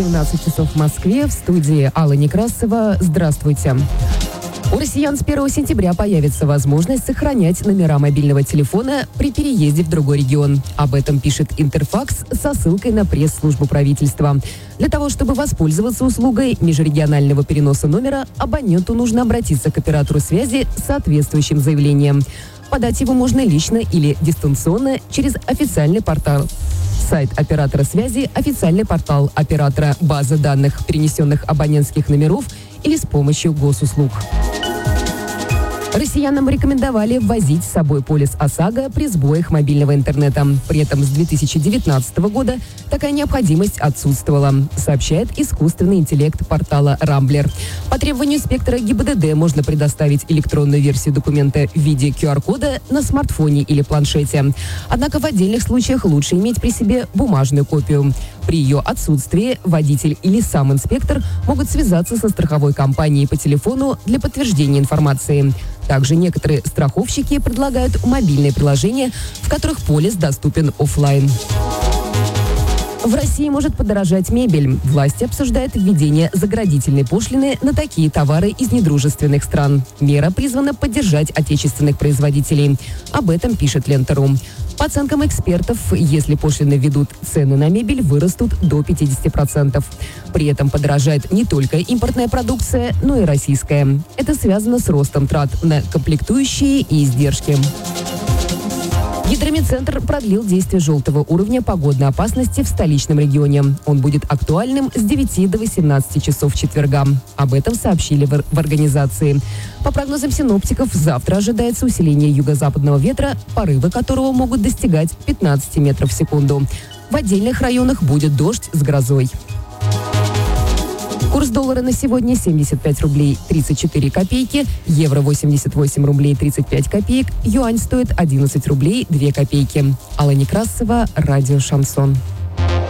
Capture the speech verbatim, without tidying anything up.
семнадцать часов в Москве. В студии Алла Некрасова. Здравствуйте. У россиян с первого сентября появится возможность сохранять номера мобильного телефона при переезде в другой регион. Об этом пишет Интерфакс со ссылкой на пресс-службу правительства. Для того, чтобы воспользоваться услугой межрегионального переноса номера, абоненту нужно обратиться к оператору связи с соответствующим заявлением. Подать его можно лично или дистанционно через официальный портал. Сайт оператора связи, официальный портал оператора, базы данных перенесенных абонентских номеров или с помощью госуслуг. Россиянам рекомендовали ввозить с собой полис ОСАГО при сбоях мобильного интернета. При этом с две тысячи девятнадцатого года такая необходимость отсутствовала, сообщает искусственный интеллект портала «Рамблер». По требованию инспектора ГИБДД можно предоставить электронную версию документа в виде ку ар-кода на смартфоне или планшете. Однако в отдельных случаях лучше иметь при себе бумажную копию. При ее отсутствии водитель или сам инспектор могут связаться со страховой компанией по телефону для подтверждения информации. Также некоторые страховщики предлагают мобильные приложения, в которых полис доступен офлайн. В России может подорожать мебель. Власти обсуждают введение заградительной пошлины на такие товары из недружественных стран. Мера призвана поддержать отечественных производителей. Об этом пишет Лента.ру. По оценкам экспертов, если пошлины введут, цены на мебель вырастут до пятидесяти процентов. При этом подорожает не только импортная продукция, но и российская. Это связано с ростом трат на комплектующие и издержки. Гидромедцентр продлил действие желтого уровня погодной опасности в столичном регионе. Он будет актуальным с девяти до восемнадцати часов четверга. Об этом сообщили в, в организации. По прогнозам синоптиков, завтра ожидается усиление юго-западного ветра, порывы которого могут достигать пятнадцати метров в секунду. В отдельных районах будет дождь с грозой. Курс доллара на сегодня семьдесят пять рублей тридцать четыре копейки, евро восемьдесят восемь рублей тридцать пять копеек, юань стоит одиннадцать рублей две копейки. Алла Некрасова, радио «Шансон».